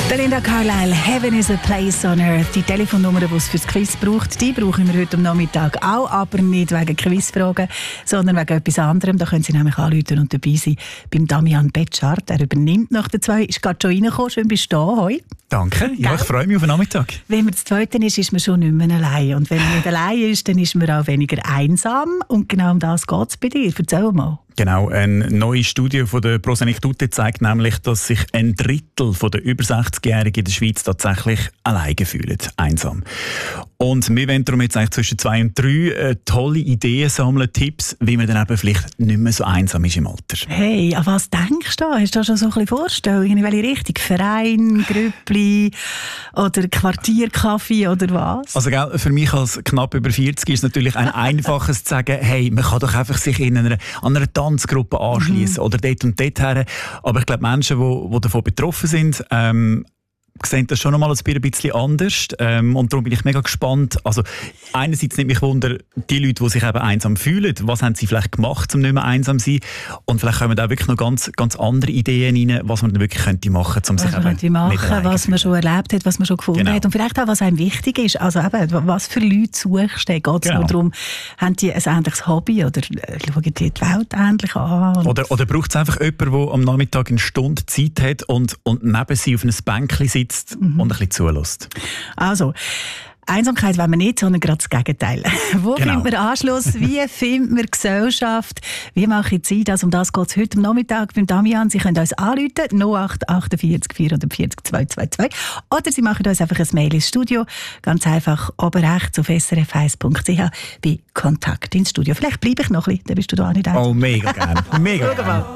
Linda Carlisle, Heaven is a Place on Earth. Die Telefonnummer, die es für das Quiz braucht, die brauchen wir heute am Nachmittag auch, aber nicht wegen Quizfragen, sondern wegen etwas anderem. Da können Sie nämlich anrufen und dabei sein beim Damian Betschart. Er übernimmt nach der 2, ist gerade schon reingekommen. Schön bist du da. Hoi. Danke, ja, ich freue mich auf den Nachmittag. Wenn man das Zweite ist man schon nicht mehr allein. Und wenn man nicht allein ist, dann ist man auch weniger einsam. Und genau um das geht es bei dir. Erzähl mal. Genau, eine neue Studie von der Prosenektute zeigt nämlich, dass sich 1/3 der über 60-Jährigen in der Schweiz tatsächlich alleine fühlen, einsam. Und wir wollen darum jetzt eigentlich zwischen 2 und 3 tolle Ideen sammeln, Tipps, wie man dann eben vielleicht nicht mehr so einsam ist im Alter. Hey, an was denkst du? Hast du da schon so ein bisschen Vorstellungen? In welche Richtung? Verein, Grüppli oder Quartierkaffee oder was? Also gell, für mich als knapp über 40 ist es natürlich ein einfaches zu sagen, hey, man kann doch einfach sich an einer Tanzgruppe anschließen oder dort und dort her. Aber ich glaube, Menschen, die davon betroffen sind, sehen das schon noch mal ein bisschen anders. Und darum bin ich mega gespannt. Also, einerseits nimmt mich Wunder, die Leute, die sich eben einsam fühlen, was haben sie vielleicht gemacht, um nicht mehr einsam zu sein? Und vielleicht kommen da auch wirklich noch ganz, ganz andere Ideen rein, was man dann wirklich machen könnte, um sich eben nicht alleine was man schon erlebt hat, was man schon gefunden hat. Und vielleicht auch, was einem wichtig ist. Also eben, was für Leute suchst du? Geht es nur darum, haben die ein ähnliches Hobby oder schauen die die Welt ähnlich an? Oder braucht es einfach jemanden, der am Nachmittag eine Stunde Zeit hat und neben sie auf einem Bänkchen sitzt und ein bisschen zulässt? Also, Einsamkeit wollen wir nicht, sondern gerade das Gegenteil. Wo findet man Anschluss? Wie findet man Gesellschaft? Wie mache ich Zeit? Also um das geht es heute am Nachmittag beim Damian. Sie können uns anrufen, 0848 440 222. Oder Sie machen uns einfach ein Mail ins Studio. Ganz einfach oben rechts auf srf1.ch bei Kontakt ins Studio. Vielleicht bleibe ich noch ein bisschen, dann bist du da nicht Oh, mega gerne. Mega gerne.